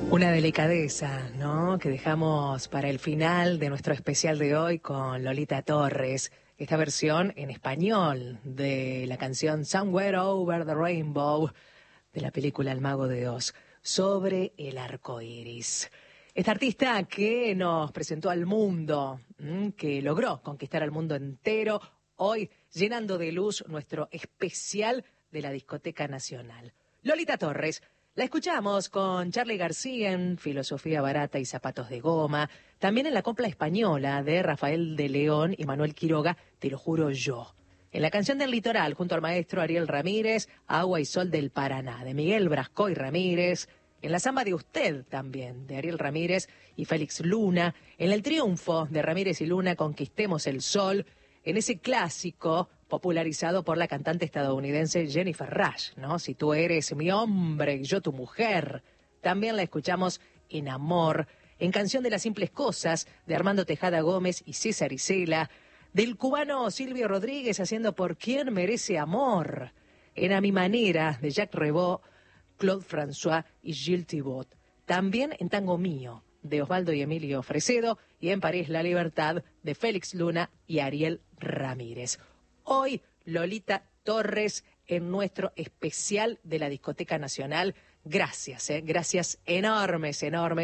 Una delicadeza, ¿no?, que dejamos para el final de nuestro especial de hoy con Lolita Torres. Esta versión en español de la canción Somewhere Over the Rainbow de la película El Mago de Oz, sobre el arco iris. Esta artista que nos presentó al mundo, que logró conquistar al mundo entero, hoy llenando de luz nuestro especial de la Discoteca Nacional. Lolita Torres. La escuchamos con Charly García en Filosofía Barata y Zapatos de Goma, también en la copla española de Rafael de León y Manuel Quiroga, Te lo juro yo. En la canción del litoral, junto al maestro Ariel Ramírez, Agua y Sol del Paraná, de Miguel Brascoy Ramírez. En la samba de Usted también, de Ariel Ramírez y Félix Luna. En el triunfo de Ramírez y Luna, Conquistemos el Sol. En ese clásico popularizado por la cantante estadounidense Jennifer Rush, ¿no? Si tú eres mi hombre y yo tu mujer. También la escuchamos en Amor, en Canción de las Simples Cosas, de Armando Tejada Gómez y César Isela, del cubano Silvio Rodríguez haciendo Por quién merece amor, en A mi manera, de Jacques Revaux, Claude François y Gilles Thibaut. También en Tango Mío, de Osvaldo y Emilio Fresedo, y en París la Libertad, de Félix Luna y Ariel Ramírez. Hoy, Lolita Torres en nuestro especial de la Discoteca Nacional. Gracias, gracias enormes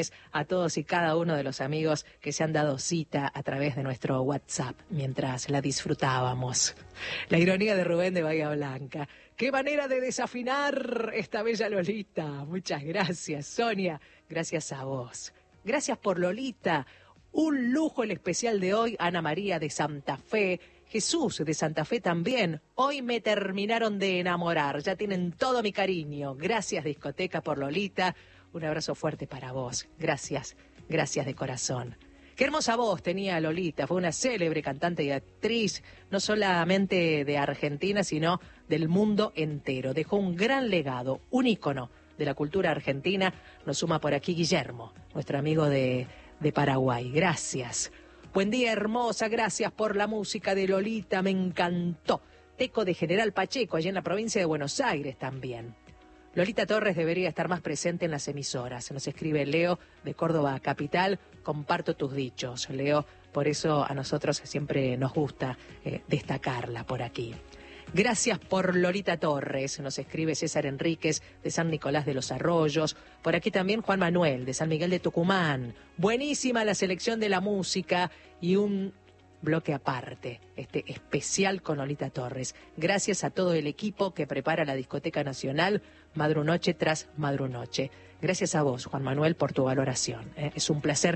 a todos y cada uno de los amigos que se han dado cita a través de nuestro WhatsApp mientras la disfrutábamos. La ironía de Rubén de Bahía Blanca. ¡Qué manera de desafinar esta bella Lolita! Muchas gracias, Sonia. Gracias a vos. Gracias por Lolita. Un lujo el especial de hoy. Ana María de Santa Fe. Jesús de Santa Fe también. Hoy me terminaron de enamorar. Ya tienen todo mi cariño. Gracias, Discoteca, por Lolita. Un abrazo fuerte para vos. Gracias, gracias de corazón. Qué hermosa voz tenía Lolita. Fue una célebre cantante y actriz, no solamente de Argentina, sino del mundo entero. Dejó un gran legado, un ícono de la cultura argentina. Nos suma por aquí Guillermo, nuestro amigo de Paraguay. Gracias. Buen día, hermosa, gracias por la música de Lolita, me encantó. Teco de General Pacheco, allá en la provincia de Buenos Aires también. Lolita Torres debería estar más presente en las emisoras. Nos escribe Leo de Córdoba Capital, comparto tus dichos, Leo, por eso a nosotros siempre nos gusta destacarla por aquí. Gracias por Lolita Torres, nos escribe César Enríquez de San Nicolás de los Arroyos. Por aquí también Juan Manuel de San Miguel de Tucumán. Buenísima la selección de la música y un bloque aparte, este especial con Lolita Torres. Gracias a todo el equipo que prepara la Discoteca Nacional, madrunoche tras madrunoche. Gracias a vos, Juan Manuel, por tu valoración. Es un placer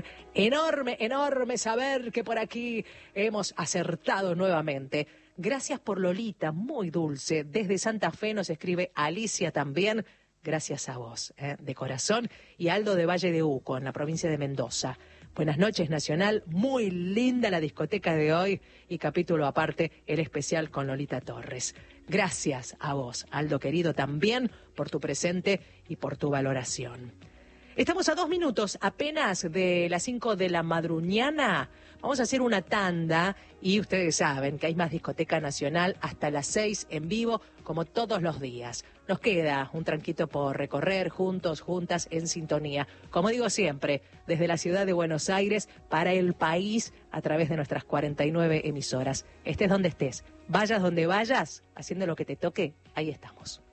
enorme saber que por aquí hemos acertado nuevamente. Gracias por Lolita, muy dulce. Desde Santa Fe nos escribe Alicia también. Gracias a vos, de corazón. Y Aldo de Valle de Uco, en la provincia de Mendoza. Buenas noches, Nacional. Muy linda la discoteca de hoy y capítulo aparte, el especial con Lolita Torres. Gracias a vos, Aldo querido, también por tu presente y por tu valoración. Estamos a 2 minutos apenas de las 5 de la madruñana. Vamos a hacer una tanda y ustedes saben que hay más Discoteca Nacional hasta las 6 en vivo, como todos los días. Nos queda un tranquito por recorrer, juntos, juntas, en sintonía. Como digo siempre, desde la ciudad de Buenos Aires para el país a través de nuestras 49 emisoras. Estés donde estés, vayas donde vayas, haciendo lo que te toque, ahí estamos.